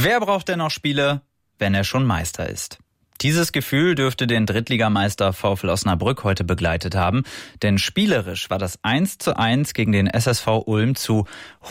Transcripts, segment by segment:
Wer braucht denn noch Spiele, wenn er schon Meister ist? Dieses Gefühl dürfte den Drittligameister VfL Osnabrück heute begleitet haben, denn spielerisch war das 1:1 gegen den SSV Ulm zu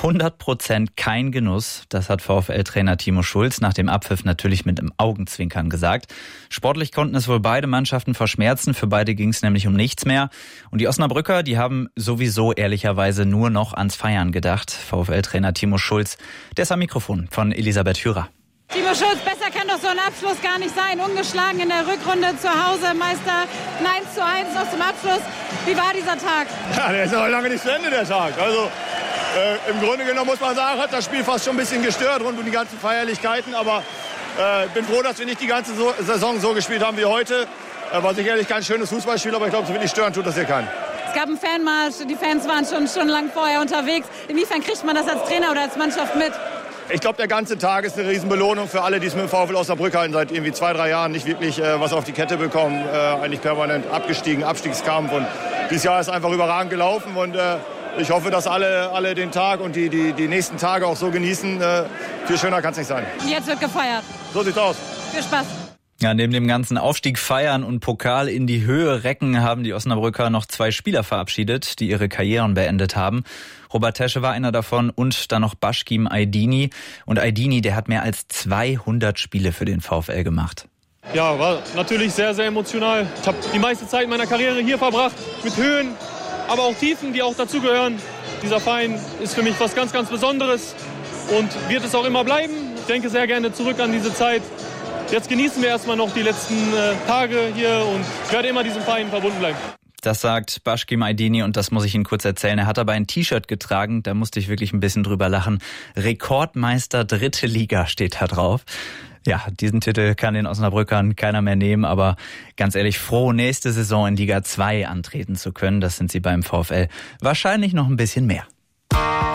100% kein Genuss. Das hat VfL-Trainer Timo Schulz nach dem Abpfiff natürlich mit einem Augenzwinkern gesagt. Sportlich konnten es wohl beide Mannschaften verschmerzen, für beide ging es nämlich um nichts mehr. Und die Osnabrücker, die haben sowieso ehrlicherweise nur noch ans Feiern gedacht. VfL-Trainer Timo Schulz, der ist am Mikrofon von Elisabeth Hürer. Timo Schulz, besser kann doch so ein Abschluss gar nicht sein. Ungeschlagen in der Rückrunde zu Hause, Meister, ein 1:1 noch zum Abschluss. Wie war dieser Tag? Ja, der ist noch lange nicht zu Ende, der Tag. Also im Grunde genommen muss man sagen, hat das Spiel fast schon ein bisschen gestört rund um die ganzen Feierlichkeiten. Aber ich bin froh, dass wir nicht die ganze Saison so gespielt haben wie heute. War sicherlich kein schönes Fußballspiel, aber ich glaube, so wirklich stören tut das hier keinen. Es gab einen Fanmarsch, die Fans waren schon stundenlang vorher unterwegs. Inwiefern kriegt man das als Trainer oder als Mannschaft mit? Ich glaube, der ganze Tag ist eine Riesenbelohnung für alle, die es mit dem VfL Osnabrück halten, seit irgendwie 2-3 Jahren nicht wirklich was auf die Kette bekommen. Eigentlich permanent abgestiegen, Abstiegskampf. Und dieses Jahr ist einfach überragend gelaufen. Und ich hoffe, dass alle den Tag und die nächsten Tage auch so genießen. Viel schöner kann es nicht sein. Jetzt wird gefeiert. So sieht's aus. Viel Spaß. Ja, neben dem ganzen Aufstieg feiern und Pokal in die Höhe recken, haben die Osnabrücker noch 2 Spieler verabschiedet, die ihre Karrieren beendet haben. Robert Tesche war einer davon und dann noch Başkim Aydini. Und Aydini, der hat mehr als 200 Spiele für den VfL gemacht. Ja, war natürlich sehr, sehr emotional. Ich habe die meiste Zeit meiner Karriere hier verbracht, mit Höhen, aber auch Tiefen, die auch dazugehören. Dieser Verein ist für mich was ganz, ganz Besonderes und wird es auch immer bleiben. Ich denke sehr gerne zurück an diese Zeit. Jetzt genießen wir erstmal noch die letzten Tage hier und ich werde immer diesem Verein verbunden bleiben. Das sagt Başkim Aydini und das muss ich Ihnen kurz erzählen. Er hat aber ein T-Shirt getragen, da musste ich wirklich ein bisschen drüber lachen. Rekordmeister 3. Liga steht da drauf. Ja, diesen Titel kann den Osnabrückern keiner mehr nehmen, aber ganz ehrlich, froh, nächste Saison in Liga 2 antreten zu können. Das sind sie beim VfL wahrscheinlich noch ein bisschen mehr.